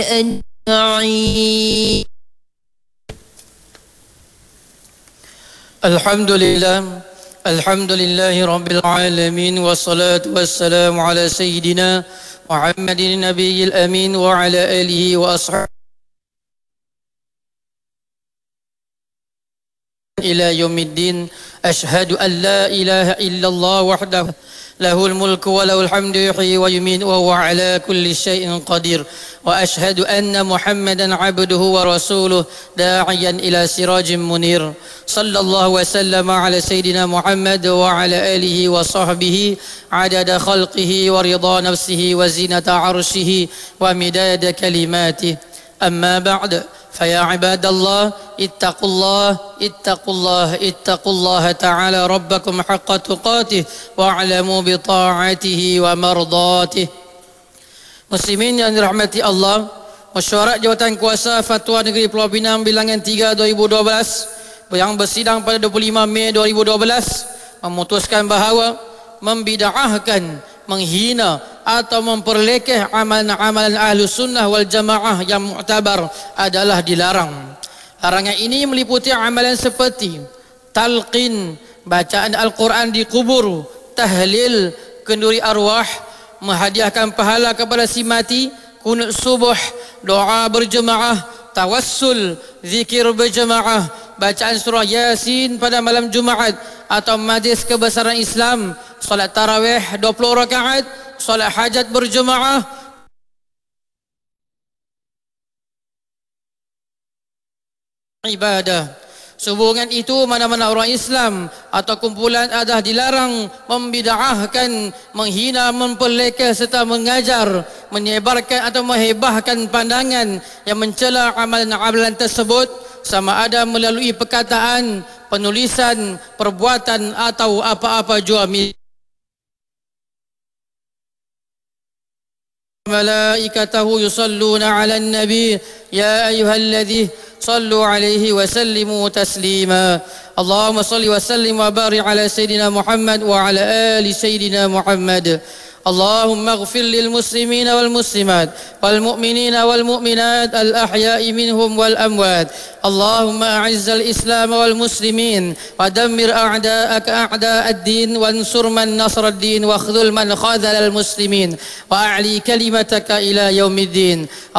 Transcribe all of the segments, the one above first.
أجمعين. الحمد لله رب العالمين، والصلاة والسلام على سيدنا محمد النبي الأمين وعلى آله وأصحابه إلى يوم الدين. أشهد أن لا إله إلا الله وحده له الملك وله الحمد يحيي ويميت وهو على كل شيء قدير. وأشهد أن محمدا عبده ورسوله داعيا إلى سراج منير. صلى الله وسلم على سيدنا محمد وعلى آله وصحبه عدد خلقه ورضا نفسه وزينة عرشه ومداد كلماته. أما بعد، فيا عباد الله اتقوا الله تعالى ربكم حق تقاته واعلموا بطاعته ومرضاته. Muslimin yang dirahmati Allah, Mesyuarat Jawatan Kuasa Fatwa Negeri Pulau Pinang Bilangan 3 2012 yang bersidang pada 25 Mei 2012 memutuskan bahawa membid'ahkan, menghina atau memperlekeh amalan-amalan Ahlus Sunnah wal Jamaah yang muktabar adalah dilarang. Larangan ini meliputi amalan seperti talqin, bacaan Al-Quran di kubur, tahlil, kenduri arwah, menghadiahkan pahala kepada si mati, kunut subuh, doa berjemaah, tawassul, zikir berjemaah, bacaan surah Yasin pada malam Jumaat atau majlis kebesaran Islam, solat tarawih 20 rakaat, solat hajat berjemaah, ibadah. Sehubungan itu, mana-mana orang Islam atau kumpulan adalah dilarang membid'ahkan, menghina, memperlekeh serta mengajar, menyebarkan atau menghebahkan pandangan yang mencela amalan-amalan tersebut, sama ada melalui perkataan, penulisan, perbuatan atau apa-apa jua. Malaikatahu yusalluna 'alan nabi ya ayyuhalladzina صلوا عليه وسلموا تسليما. اللهم صل وسلم وبارك على سيدنا محمد وعلى آل سيدنا محمد. اللهم اغفر للمسلمين والمسلمات والمؤمنين والمؤمنات الأحياء منهم والأموات. اللهم أعز الإسلام والمسلمين ودمر أعداءك أعداء الدين وانصر من نصر الدين واخذل من خاذل المسلمين وأعلي كلمتك إلى يوم الدين.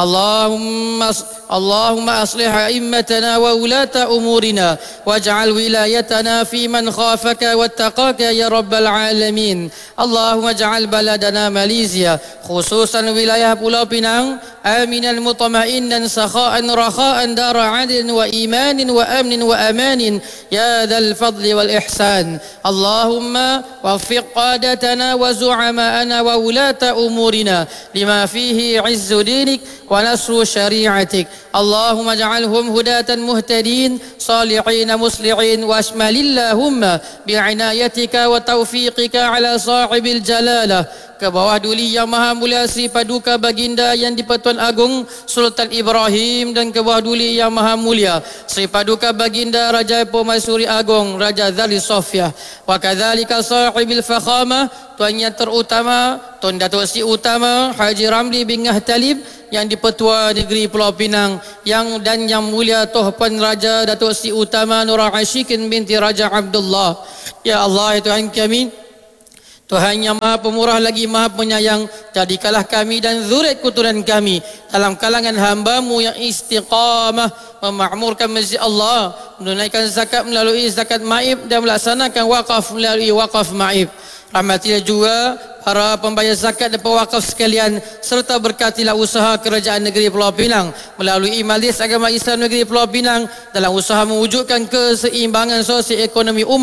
اللهم أصلح أئمتنا وولاة أمورنا واجعل ولايتنا في من خافك واتقاك يا رب العالمين. اللهم اجعل بلدنا ماليزيا خصوصا ولاية Pulau Pinang آمنا مطمئنا سخاء رخاء دار عدل وإيمان وأمن وأمان يا ذا الفضل والإحسان. اللهم وفق قادتنا وزعماءنا وولاة أمورنا لما فيه عز دينك ونصر شريعتك. اللهم اجعلهم هداة مهتدين صالحين مصلحين واشمل اللهم بعنايتك وتوفيقك على صاحب الجلالة ke bawah duli Yang Maha Mulia Sri Paduka Baginda Yang di-Pertuan Agong Sultan Ibrahim, dan ke bawah duli Yang Maha Mulia Sri Paduka Baginda Raja Permaisuri Agong Raja Zali Sofia, wa kadzalika sahibil fakhamah, tuan yang terutama Tuan Datuk Sri Utama Haji Ramli bin Talib yang di-Pertua Negeri Pulau Pinang, dan yang mulia Tuan Raja Datuk Sri Utama Nur Ashikin binti Raja Abdullah. Ya Allah, ya Tuhan kami, Tuhan yang Maha Pemurah lagi Maha Penyayang, jadikanlah kami dan zuriat keturunan kami dalam kalangan hamba-Mu yang istiqamah memakmurkan masjid Allah, menunaikan zakat melalui zakat maib, dan melaksanakan wakaf melalui wakaf maib. Rahmatilah juga para pembayar zakat dan pewakaf sekalian, serta berkatilah usaha kerajaan negeri Pulau Pinang melalui Majlis Agama Islam Negeri Pulau Pinang dalam usaha mewujudkan keseimbangan sosial ekonomi umat